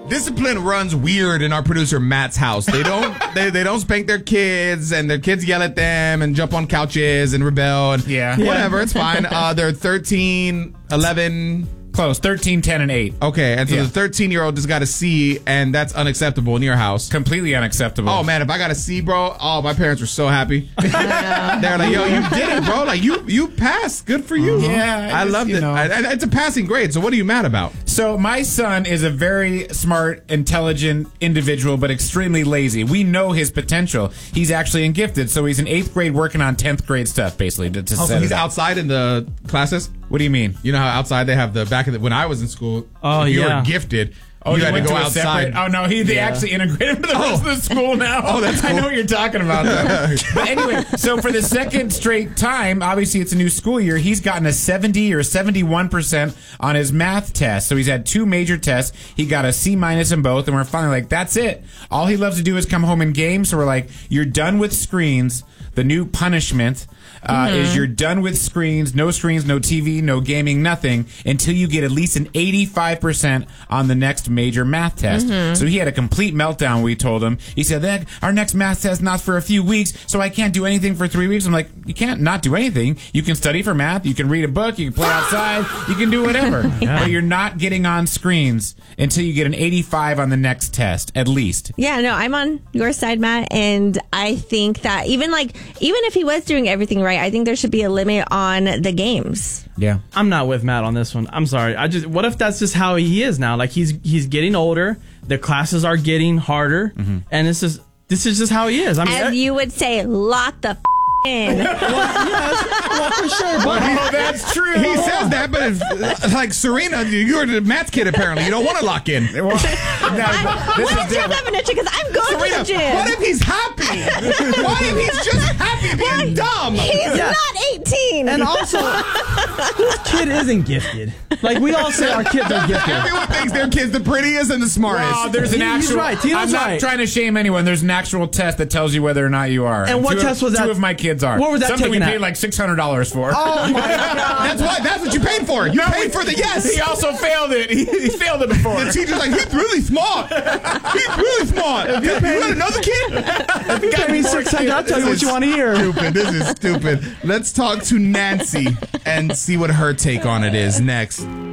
Discipline runs weird in our producer Matt's house. They don't they don't spank their kids, and their kids yell at them and jump on couches and rebel and whatever. It's fine. They're 13, 11... Close. 13, 10, and 8. Okay, and so the 13-year-old just got a C, and that's unacceptable in your house. Completely unacceptable. Oh, man, if I got a C, bro, my parents were so happy. They're like, yo, you did it, bro. Like, you passed. Good for you. Yeah. I loved it. It's a passing grade, so what are you mad about? So my son is a very smart, intelligent individual, but extremely lazy. We know his potential. He's actually in gifted, so he's in 8th grade working on 10th grade stuff, basically. So he's outside in the classes? What do you mean? You know how outside they have when I was in school, if you were gifted, you had to go outside. They actually integrated him to the rest of the school now. Oh, that's cool. I know what you're talking about. But anyway, so for the second straight time, obviously it's a new school year, he's gotten a 70 or 71% on his math test. So he's had 2 major tests. He got a C- in both, and we're finally like, that's it. All he loves to do is come home and game. So we're like, you're done with screens. The new punishment is you're done with screens, no TV, no gaming, nothing, until you get at least an 85% on the next major math test. So he had a complete meltdown, we told him. He said, our next math test not for a few weeks, so I can't do anything for 3 weeks. I'm like, you can't not do anything. You can study for math, you can read a book, you can play outside, you can do whatever. But you're not getting on screens until you get an 85 on the next test, at least. Yeah, no, I'm on your side, Matt, and I think that even if he was doing everything right, I think there should be a limit on the games. Yeah. I'm not with Matt on this one. I'm sorry. What if that's just how he is now? Like he's getting older, the classes are getting harder, and this is just how he is. I mean, as you would say, lock the in. Well, for sure. But that's true. He says that, but it's like Serena, you're the math kid apparently. You don't want to lock in. What is your definition? Because I'm going to the gym. What if he's happy? What if he's just happy being dumb? He's not 18. And also, whose kid isn't gifted? Like, we all say our kids are gifted. Everyone thinks their kid's the prettiest and the smartest. Well, there's an actual... He's right. I'm not trying to shame anyone. There's an actual test that tells you whether or not you are. And what test was that? 2 of my kids are. What was that? Something we paid like $600 for. Oh, my God. That's what you paid for. You paid for the yes. He also failed it. He failed it before. The teacher's like, he's really smart. He's really smart. You got another kid? If you pay me $600, I'll tell you what you want to hear. Stupid. This is stupid. Let's talk to Nancy and see what her take on it is next.